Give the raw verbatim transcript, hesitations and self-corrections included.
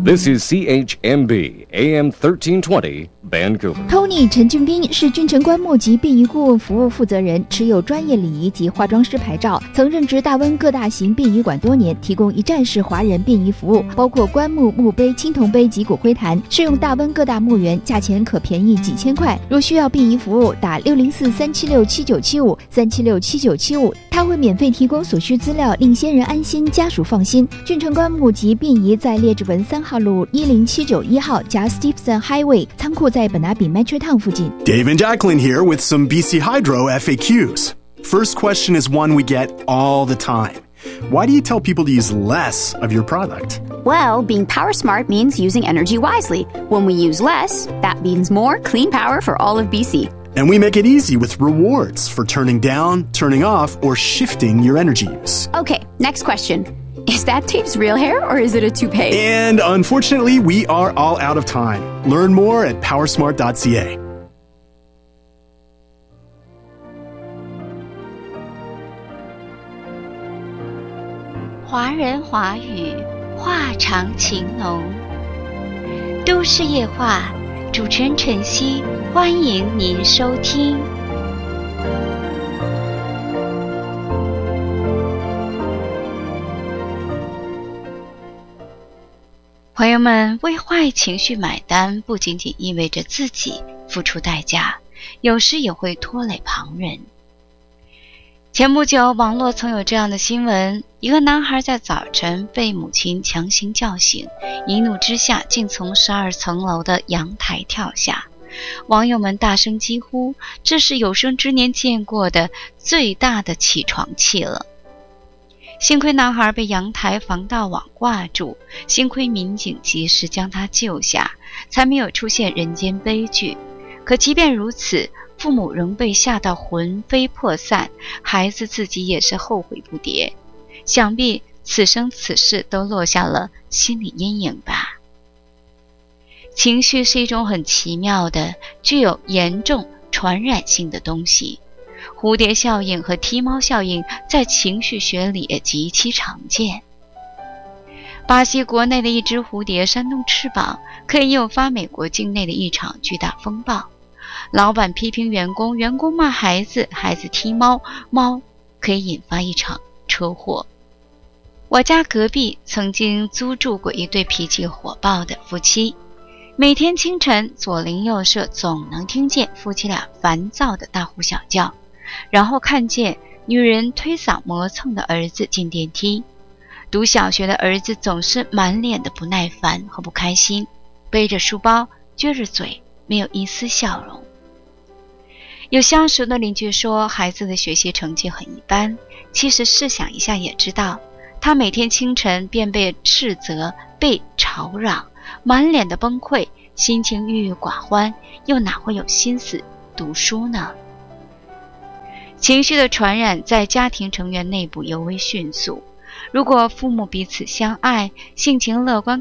This is C H M B A M thirteen twenty Vancouver. Tony 陈俊斌是俊成棺木及殡仪顾问服务负责人，持有专业礼仪及化妆师牌照，曾任职大温各大型殡仪馆多年，提供一站式华人殡仪服务，包括棺木、墓碑、青铜碑及骨灰坛，适用大温各大墓园，价钱可便宜几千块。若需要殡仪服务，打六零四三七六七九七五三七六七九七五，他会免费提供所需资料，令先人安心，家属放心。俊成棺木及殡仪在列治文三号路一零七九一号加 Stevenson Highway， 仓库在本拿比 Metro Town 附近。 Dave and Jacqueline here with some B C Hydro F A Qs. First question is one we get all the time. Why do you tell people to use less of your product? Well, being power smart means using energy wisely. When we use less, that means more clean power for all of B C. And we make it easy with rewards for turning down, turning off, or shifting your energy use. Okay, next question. Is that Dave's real hair or is it a toupee? And unfortunately, we are all out of time. Learn more at powersmart dot c a. 华人华语，话长情浓。都市夜话，主持人晨曦，欢迎您收听。朋友们，为坏情绪买单，不仅仅意味着自己付出代价，有时也会拖累旁人。前不久，网络曾有这样的新闻：一个男孩在早晨被母亲强行叫醒，一怒之下竟从十二层楼的阳台跳下。网友们大声疾呼，这是有生之年见过的最大的起床气了。幸亏男孩被阳台防盗网挂住，幸亏民警及时将他救下，才没有出现人间悲剧。可即便如此，父母仍被吓到魂飞魄散，孩子自己也是后悔不迭，想必此生此世都落下了心理阴影吧。情绪是一种很奇妙的、具有严重传染性的东西。蝴蝶效应和踢猫效应在情绪学里也极其常见。巴西国内的一只蝴蝶扇动翅膀，可以诱发美国境内的一场巨大风暴。老板批评员工，员工骂孩子，孩子踢猫，猫可以引发一场车祸。我家隔壁曾经租住过一对脾气火爆的夫妻，每天清晨左邻右舍总能听见夫妻俩烦躁的大呼小叫，然后看见女人推搡磨蹭的儿子进电梯。读小学的儿子总是满脸的不耐烦和不开心，背着书包，撅着嘴，没有一丝笑容。有相熟的邻居说，孩子的学习成绩很一般，其实试想一下也知道，他每天清晨便被斥责，被吵嚷，满脸的崩溃，心情郁郁寡欢，又哪会有心思读书呢？情绪的传染在家庭成员内部尤为迅速，如果父母彼此相爱，性情乐观